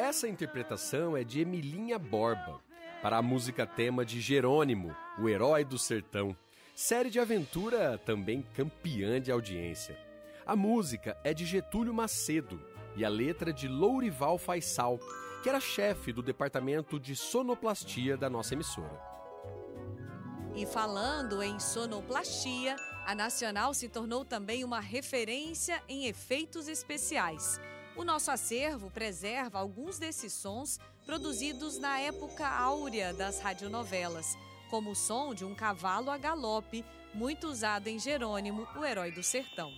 Essa interpretação é de Emilinha Borba, para a música tema de Jerônimo, o Herói do Sertão, série de aventura também campeã de audiência. A música é de Getúlio Macedo e a letra de Lourival Faisal, que era chefe do departamento de sonoplastia da nossa emissora. E falando em sonoplastia, a Nacional se tornou também uma referência em efeitos especiais. O nosso acervo preserva alguns desses sons produzidos na época áurea das radionovelas, como o som de um cavalo a galope, muito usado em Jerônimo, o Herói do Sertão.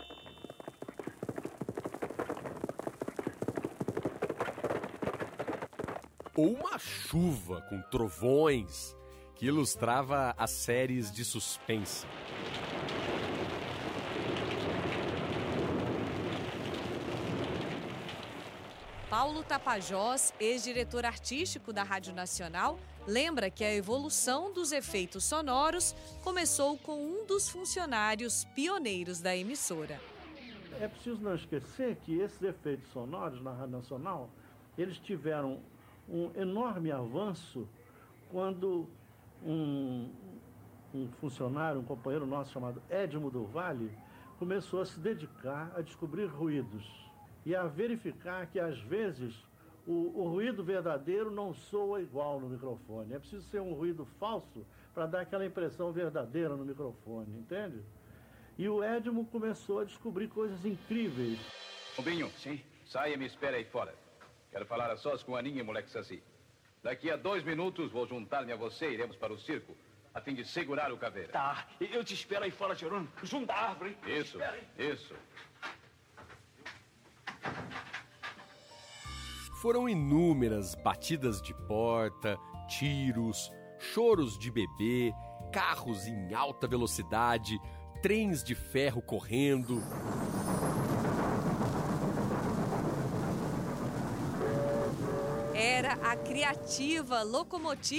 Ou uma chuva com trovões, que ilustrava as séries de suspense. Paulo Tapajós, ex-diretor artístico da Rádio Nacional, lembra que a evolução dos efeitos sonoros começou com um dos funcionários pioneiros da emissora. É preciso não esquecer que esses efeitos sonoros na Rádio Nacional, eles tiveram um enorme avanço quando um funcionário, um companheiro nosso chamado Edmo do Vale, começou a se dedicar a descobrir ruídos e a verificar que, às vezes, o ruído verdadeiro não soa igual no microfone. É preciso ser um ruído falso para dar aquela impressão verdadeira no microfone, entende? E o Edmo começou a descobrir coisas incríveis. Pombinho, sim? Saia e me espere aí fora. Quero falar a sós com a Aninha e o moleque Saci. Daqui a 2 minutos vou juntar-me a você e iremos para o circo, a fim de segurar o caveira. Tá, eu te espero aí fora, Jerônimo, junto da árvore. Isso, isso. Foram inúmeras batidas de porta, tiros, choros de bebê, carros em alta velocidade, trens de ferro correndo. Era a criativa locomotiva